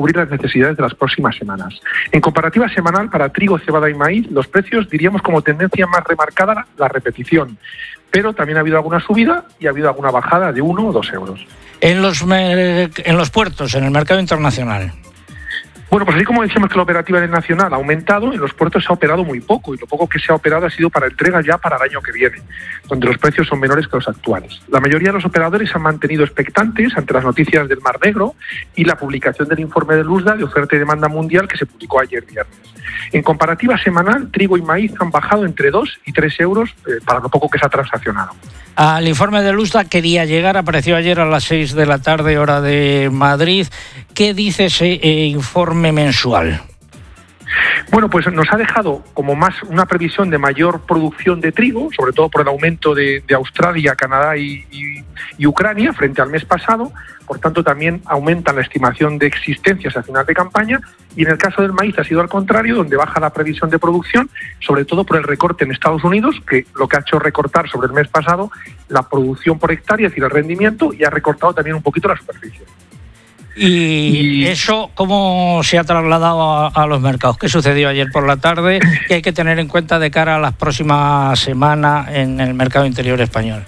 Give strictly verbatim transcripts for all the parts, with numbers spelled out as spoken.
cubrir las necesidades de las próximas semanas. En comparativa semanal, para trigo, cebada y maíz, los precios diríamos como tendencia más remarcada la repetición, pero también ha habido alguna subida y ha habido alguna bajada de uno o dos euros. En los, en los puertos, en el mercado internacional. Bueno, pues así como decíamos que la operativa del Nacional ha aumentado, en los puertos se ha operado muy poco, y lo poco que se ha operado ha sido para entrega ya para el año que viene, donde los precios son menores que los actuales. La mayoría de los operadores se han mantenido expectantes ante las noticias del Mar Negro y la publicación del informe de Luzda de oferta y demanda mundial que se publicó ayer viernes. En comparativa semanal, trigo y maíz han bajado entre dos y tres euros eh, para lo poco que se ha transaccionado. Al informe de Luzda quería llegar, apareció ayer a las seis de la tarde, hora de Madrid. ¿Qué dice ese eh, informe mensual? Bueno, pues nos ha dejado como más una previsión de mayor producción de trigo, sobre todo por el aumento de, de Australia, Canadá y, y, y Ucrania frente al mes pasado. Por tanto, también aumenta la estimación de existencias a final de campaña, y en el caso del maíz ha sido al contrario, donde baja la previsión de producción, sobre todo por el recorte en Estados Unidos, que lo que ha hecho recortar sobre el mes pasado la producción por hectárea, es decir, el rendimiento, y ha recortado también un poquito la superficie. ¿Y, y eso cómo se ha trasladado a, a los mercados? ¿Qué sucedió ayer por la tarde? ¿Qué hay que tener en cuenta de cara a las próximas semanas en el mercado interior español?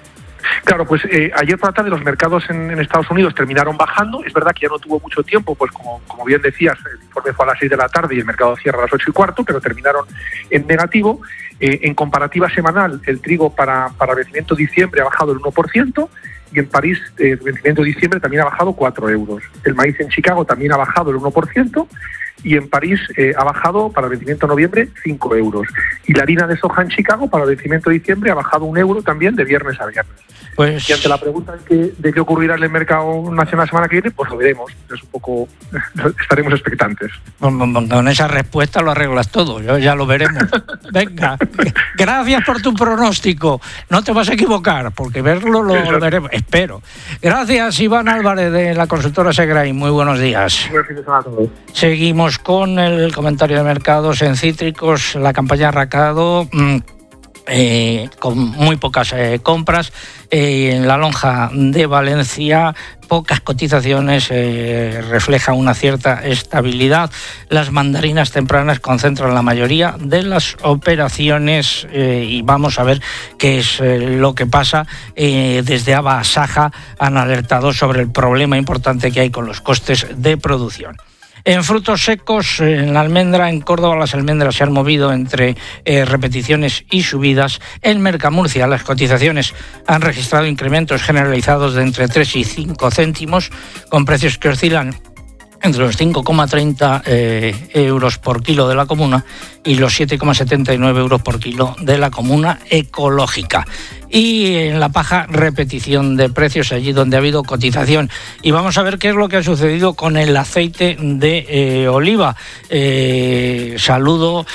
Claro, pues eh, ayer por la tarde los mercados en, en Estados Unidos terminaron bajando. Es verdad que ya no tuvo mucho tiempo, pues como, como bien decías, el informe fue a las seis de la tarde y el mercado cierra a las ocho y cuarto, pero terminaron en negativo. Eh, en comparativa semanal, el trigo para, para vencimiento de diciembre ha bajado el uno por ciento, y en París, el eh, vencimiento de diciembre también ha bajado cuatro euros. El maíz en Chicago también ha bajado el uno por ciento, y en París eh, ha bajado para el vencimiento de noviembre cinco euros. Y la harina de soja en Chicago para el vencimiento de diciembre ha bajado un euro también de viernes a viernes. Pues... Y ante la pregunta de qué, de qué ocurrirá en el mercado nacional la semana que viene, pues lo veremos. Es un poco, estaremos expectantes. Con, con, con esa respuesta lo arreglas todo, yo ya lo veremos. Venga, gracias por tu pronóstico. No te vas a equivocar, porque verlo lo, lo veremos, espero. Gracias, Iván Álvarez, de la consultora Segrain. Muy buenos días. Buen fin de semana a todos. Seguimos con el comentario de mercados en cítricos. La campaña ha arrancado mmm, eh, con muy pocas eh, compras. Eh, en la lonja de Valencia, pocas cotizaciones, eh, refleja una cierta estabilidad. Las mandarinas tempranas concentran la mayoría de las operaciones eh, y vamos a ver qué es eh, lo que pasa. Eh, desde Aba a Saja han alertado sobre el problema importante que hay con los costes de producción. En frutos secos, en la almendra, en Córdoba las almendras se han movido entre eh, repeticiones y subidas. En Mercamurcia las cotizaciones han registrado incrementos generalizados de entre tres y cinco céntimos, con precios que oscilan entre los cinco coma treinta eh, euros por kilo de la comuna y los siete coma setenta y nueve euros por kilo de la comuna ecológica. Y en la paja, repetición de precios allí donde ha habido cotización. Y vamos a ver qué es lo que ha sucedido con el aceite de eh, oliva. Eh, saludo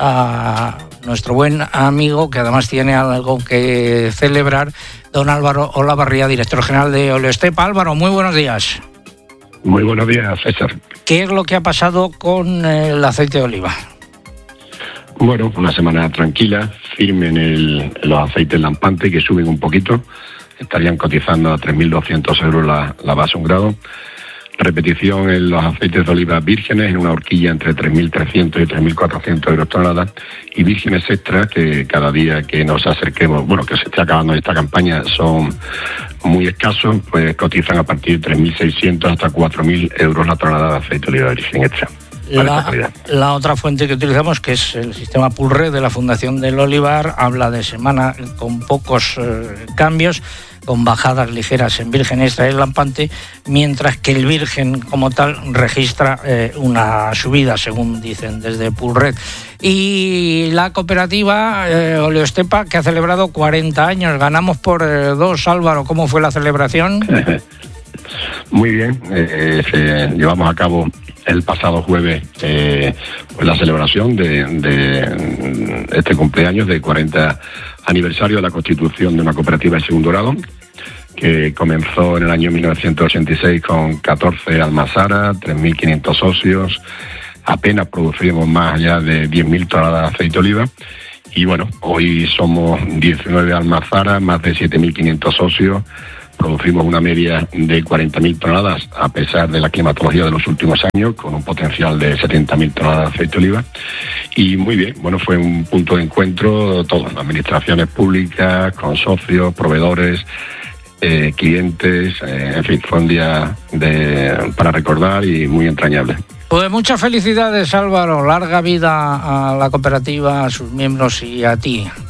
a nuestro buen amigo, que además tiene algo que celebrar, don Álvaro Olavarría, director general de Oleostepa. Álvaro, muy buenos días. Muy buenos días, César. ¿Qué es lo que ha pasado con el aceite de oliva? Bueno, una semana tranquila, firme en, el, en los aceites lampantes, que suben un poquito. Estarían cotizando a tres mil doscientos euros la, la base un grado. Repetición en los aceites de oliva vírgenes en una horquilla entre tres mil trescientos y tres mil cuatrocientos euros tonelada. Y vírgenes extras, que cada día que nos acerquemos, bueno, que se esté acabando esta campaña, son muy escasos, pues cotizan a partir de tres mil seiscientos hasta cuatro mil euros la tonelada de aceite de oliva virgen extra. La, la otra fuente que utilizamos, que es el sistema Pulred de la Fundación del Olivar, habla de semana con pocos eh, cambios, con bajadas ligeras en virgen extra y lampante, mientras que el virgen como tal registra eh, una subida, según dicen desde Pulred. Y la cooperativa eh, Oleostepa, que ha celebrado cuarenta años, ganamos por eh, dos. Álvaro, ¿cómo fue la celebración? Muy bien, eh, eh, llevamos a cabo el pasado jueves eh, pues la celebración de, de este cumpleaños de cuarenta aniversario de la constitución de una cooperativa de segundo grado, que comenzó en el año mil novecientos ochenta y seis con catorce almazaras, tres mil quinientos socios, apenas producimos más allá de diez mil toneladas de aceite de oliva. Y bueno, hoy somos diecinueve almazaras, más de siete mil quinientos socios, producimos una media de cuarenta mil toneladas, a pesar de la climatología de los últimos años, con un potencial de setenta mil toneladas de aceite de oliva. Y muy bien, bueno, fue un punto de encuentro, todas las administraciones públicas, con socios, proveedores, eh, clientes, eh, en fin, fue un día de, para recordar y muy entrañable. Pues muchas felicidades, Álvaro, larga vida a la cooperativa, a sus miembros y a ti.